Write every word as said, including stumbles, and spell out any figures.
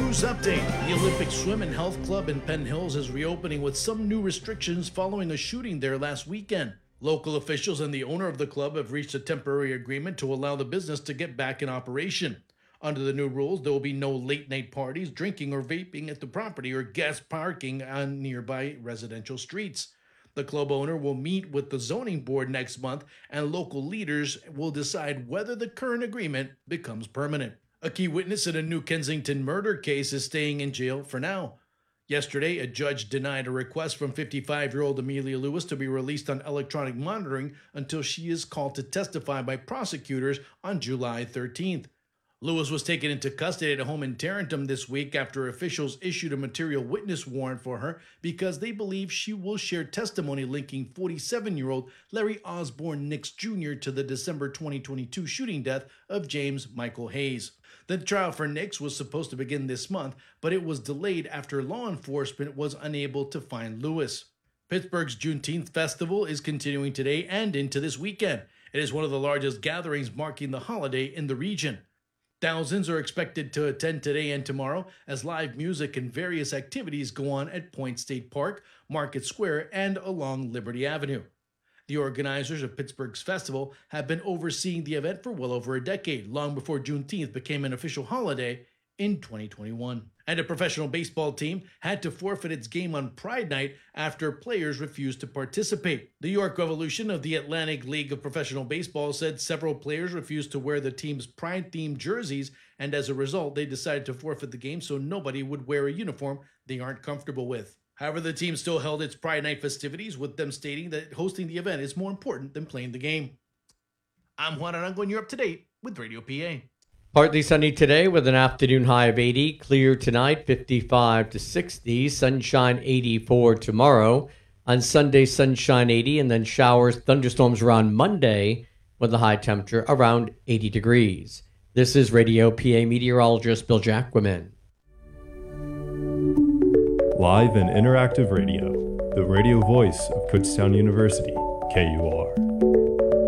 News update. The Olympic Swim and Health Club in Penn Hills is reopening with some new restrictions following a shooting there last weekend. Local officials and the owner of the club have reached a temporary agreement to allow the business to get back in operation. Under the new rules, there will be no late-night parties, drinking, or vaping at the property or guest parking on nearby residential streets. The club owner will meet with the zoning board next month, and local leaders will decide whether the current agreement becomes permanent. A key witness in a New Kensington murder case is staying in jail for now. Yesterday, a judge denied a request from fifty-five-year-old Amelia Lewis to be released on electronic monitoring until she is called to testify by prosecutors on July thirteenth. Lewis was taken into custody at a home in Tarentum this week after officials issued a material witness warrant for her because they believe she will share testimony linking forty-seven-year-old Larry Osborne Nix Junior to the December twenty twenty-two shooting death of James Michael Hayes. The trial for Nix was supposed to begin this month, but it was delayed after law enforcement was unable to find Lewis. Pittsburgh's Juneteenth Festival is continuing today and into this weekend. It is one of the largest gatherings marking the holiday in the region. Thousands are expected to attend today and tomorrow as live music and various activities go on at Point State Park, Market Square, and along Liberty Avenue. The organizers of Pittsburgh's festival have been overseeing the event for well over a decade, long before Juneteenth became an official holiday in twenty twenty-one. And a professional baseball team had to forfeit its game on Pride Night after players refused to participate. The York Revolution of the Atlantic League of Professional Baseball said several players refused to wear the team's Pride-themed jerseys, and as a result, they decided to forfeit the game so nobody would wear a uniform they aren't comfortable with. However, the team still held its Pride Night festivities, with them stating that hosting the event is more important than playing the game. I'm Juan Arango, and you're up to date with Radio P A. Partly sunny today with an afternoon high of eighty. Clear tonight, fifty-five to sixty. Sunshine, eighty-four tomorrow. On Sunday, sunshine, eighty, and then showers, thunderstorms around Monday with a high temperature around eighty degrees. This is Radio P A meteorologist Bill Jacquemin. Live and interactive radio, the radio voice of Kutztown University, K U R.